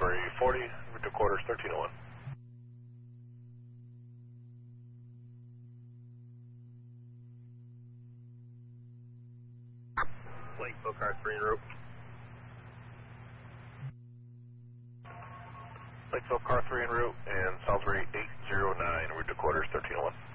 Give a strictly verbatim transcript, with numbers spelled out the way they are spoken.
Salisbury forty, route to quarters thirteen oh one. Lakeville car three en route. Lakeville car three en route and Salisbury eight zero nine, route to quarters thirteen oh one.